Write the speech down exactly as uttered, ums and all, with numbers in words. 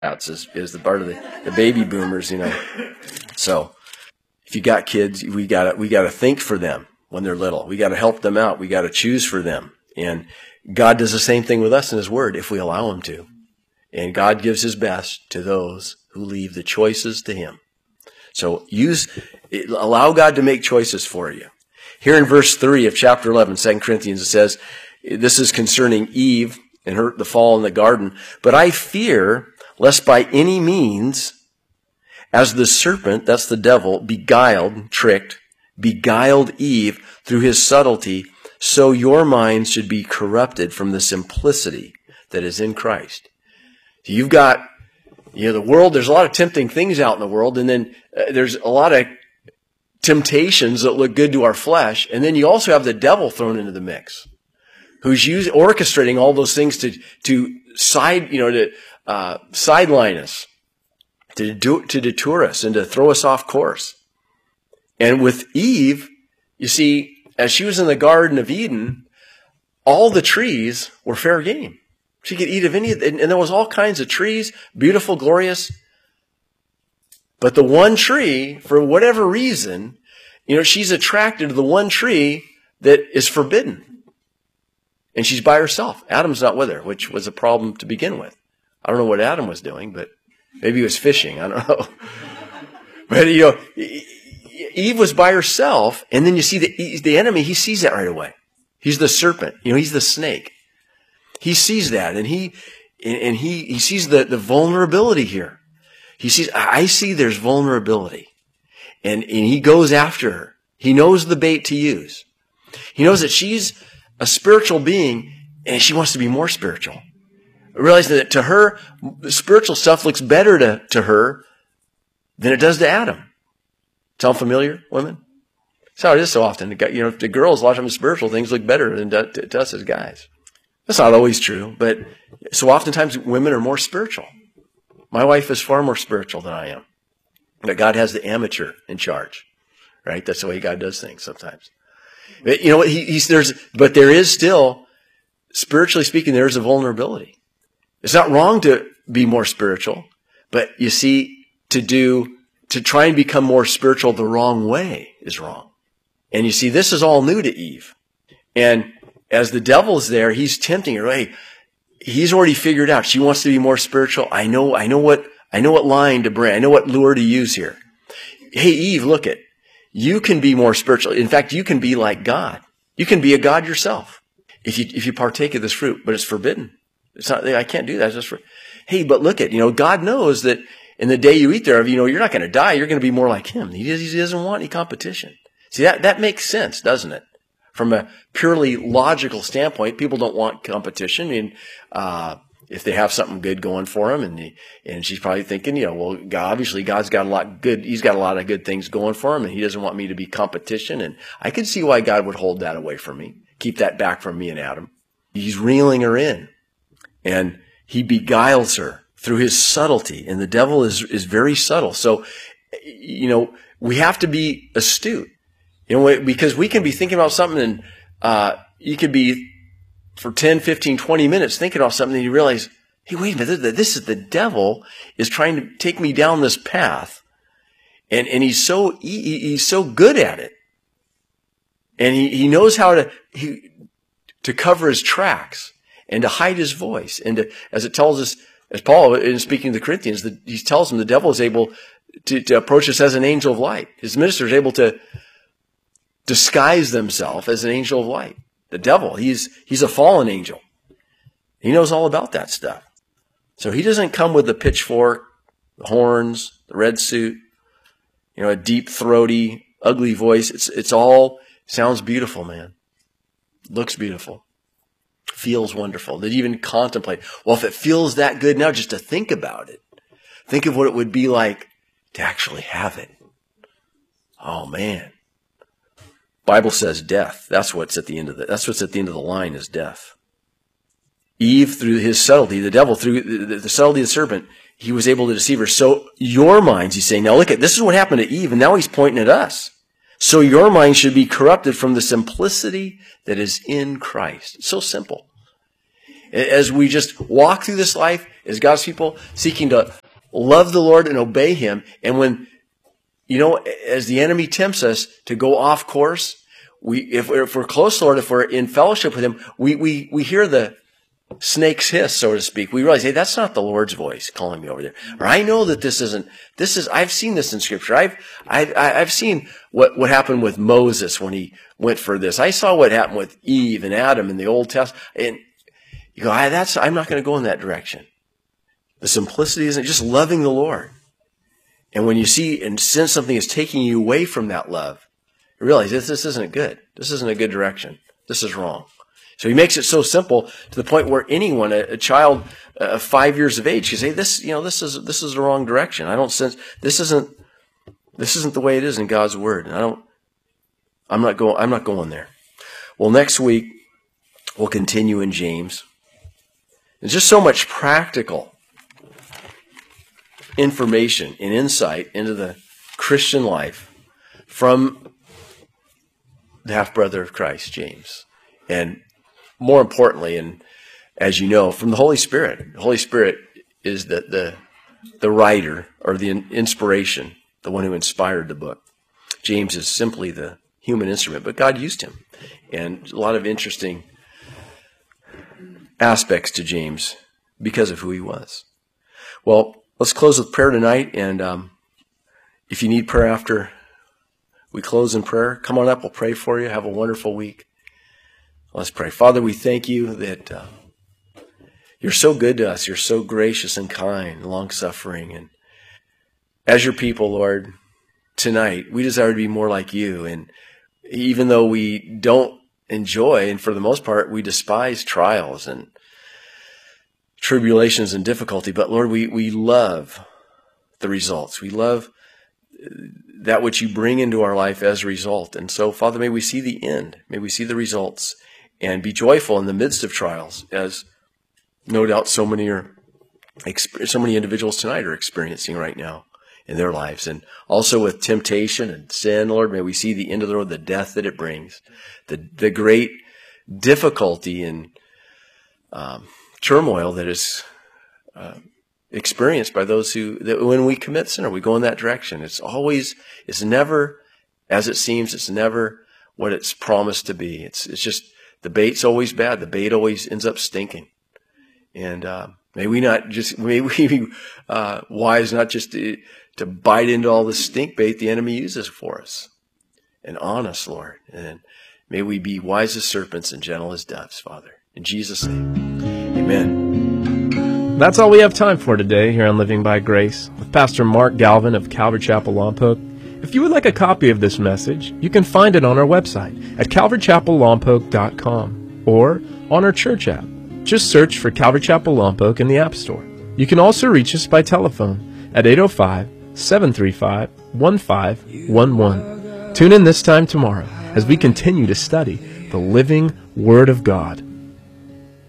is, is the part of the, the baby boomers, you know. So if you got kids, we gotta we gotta think for them when they're little. We gotta help them out. We gotta choose for them. And God does the same thing with us in His Word if we allow Him to. And God gives His best to those who leave the choices to Him. So use allow God to make choices for you. Here in verse three of chapter eleven, Second Corinthians, it says, this is concerning Eve and her the fall in the garden. But I fear lest by any means, as the serpent, that's the devil, beguiled, tricked, beguiled Eve through his subtlety, so your minds should be corrupted from the simplicity that is in Christ. So you've got, you know, the world, there's a lot of tempting things out in the world, and then uh, there's a lot of temptations that look good to our flesh, and then you also have the devil thrown into the mix, who's using, orchestrating all those things to, to side, you know, to uh, sideline us, to do, to detour us and to throw us off course. And with Eve, you see, as she was in the Garden of Eden, all the trees were fair game. She could eat of any, and, and there was all kinds of trees, beautiful, glorious. But the one tree, for whatever reason, you know, she's attracted to the one tree that is forbidden. And she's by herself. Adam's not with her, which was a problem to begin with. I don't know what Adam was doing, but maybe he was fishing. I don't know. But, you know, Eve was by herself, and then you see the, the enemy, he sees that right away. He's the serpent. You know, he's the snake. He sees that, and he and he, he sees the, the vulnerability here. He sees, I see there's vulnerability. And, and he goes after her. He knows the bait to use. He knows that she's a spiritual being, and she wants to be more spiritual. Realizing that to her, the spiritual stuff looks better to, to her than it does to Adam. Sound familiar, women? That's how it is so often. You know, to girls, a lot of times spiritual things look better than to, to, to us as guys. That's not always true, but so oftentimes women are more spiritual. My wife is far more spiritual than I am. But God has the amateur in charge, right? That's the way God does things sometimes. You know, he, he's, there's, but there is still, spiritually speaking, there is a vulnerability. It's not wrong to be more spiritual, but you see, to do, to try and become more spiritual the wrong way is wrong. And you see, this is all new to Eve. And as the devil's there, he's tempting her. Hey, he's already figured out she wants to be more spiritual. I know, I know what, I know what line to bring. I know what lure to use here. Hey, Eve, look it. You can be more spiritual. In fact, you can be like God. You can be a God yourself if you, if you partake of this fruit, but it's forbidden. It's not, I can't do that. It's just for, hey, but look at, you know, God knows that in the day you eat thereof, you know, you're not going to die. You're going to be more like Him. He, he doesn't want any competition. See, that, that makes sense, doesn't it? From a purely logical standpoint, people don't want competition. I mean, uh, if they have something good going for them, and the, and she's probably thinking, you know, well, God, obviously God's got a lot good. He's got a lot of good things going for him, and He doesn't want me to be competition. And I can see why God would hold that away from me, keep that back from me and Adam. He's reeling her in, and He beguiles her through His subtlety. And the devil is is very subtle. So, you know, we have to be astute. You know, because we can be thinking about something, and uh, you could be for ten, fifteen, twenty minutes thinking about something, and you realize, hey, wait a minute, this is the devil is trying to take me down this path. And, and he's so, he, he's so good at it. And he, he knows how to, he, to cover his tracks and to hide his voice. And to, as it tells us, as Paul, in speaking to the Corinthians, the, he tells them the devil is able to, to approach us as an angel of light. His minister is able to disguise themselves as an angel of light. The devil, he's he's a fallen angel. He knows all about that stuff. So he doesn't come with the pitchfork, the horns, the red suit, you know, a deep, throaty, ugly voice. It's it's all sounds beautiful, man. Looks beautiful. Feels wonderful. That even contemplate. Well, if it feels that good now, just to think about it, think of what it would be like to actually have it. Oh man. Bible says death. That's what's at the end of the, that's what's at the end of the line is death. Eve, through his subtlety, the devil, through the, the subtlety of the serpent, he was able to deceive her. So your minds, he's saying, now look at, this is what happened to Eve, and now he's pointing at us. So your mind should be corrupted from the simplicity that is in Christ. It's so simple. As we just walk through this life as God's people, seeking to love the Lord and obey Him. And when, you know, as the enemy tempts us to go off course, we, if we're, if we're close to the Lord, if we're in fellowship with Him, we, we, we hear the snake's hiss, so to speak. We realize, hey, that's not the Lord's voice calling me over there. Or I know that this isn't, this is, I've seen this in Scripture. I've, I've, I've seen what, what happened with Moses when he went for this. I saw what happened with Eve and Adam in the Old Testament. And you go, I, that's, I'm not going to go in that direction. The simplicity isn't just loving the Lord. And when you see and sense something is taking you away from that love, you realize this, this isn't good. This isn't a good direction. This is wrong. So he makes it so simple to the point where anyone, a, a child of uh, five years of age, can say, "This, you know, this is this is the wrong direction. I don't sense this isn't this isn't the way it is in God's Word. And I don't. I'm not going. I'm not going there." Well, next week we'll continue in James. There's just so much practical information and insight into the Christian life from the half-brother of Christ, James, and more importantly, and as you know, from the Holy Spirit. The Holy Spirit is the, the, the writer or the inspiration, the one who inspired the book. James is simply the human instrument, but God used him. And a lot of interesting aspects to James because of who he was. Well, let's close with prayer tonight. And um, if you need prayer after we close in prayer, come on up. We'll pray for you. Have a wonderful week. Let's pray. Father, we thank you that uh, you're so good to us. You're so gracious and kind, long-suffering. And as your people, Lord, tonight, we desire to be more like you. And even though we don't enjoy, and for the most part, we despise trials and tribulations and difficulty, but Lord, we, we love the results. We love that which you bring into our life as a result. And so, Father, may we see the end. May we see the results. And be joyful in the midst of trials, as no doubt so many are, so many individuals tonight are experiencing right now in their lives. And also with temptation and sin, Lord, may we see the end of the road, the death that it brings, the the great difficulty and um, turmoil that is uh, experienced by those who, that when we commit sin or we go in that direction. It's always, it's never as it seems. It's never what it's promised to be. It's it's just, the bait's always bad. The bait always ends up stinking. And uh, may we not just, may we be uh, wise not just to, to bite into all the stink bait the enemy uses for us. And honest, Lord. And may we be wise as serpents and gentle as doves, Father. In Jesus' name, amen. That's all we have time for today here on Living by Grace with Pastor Mark Galvin of Calvary Chapel Lompoc. If you would like a copy of this message, you can find it on our website at calvary chapel lompoc dot com or on our church app. Just search for Calvary Chapel Lompoc in the App Store. You can also reach us by telephone at eight oh five, seven three five, one five one one. Tune in this time tomorrow as we continue to study the living Word of God.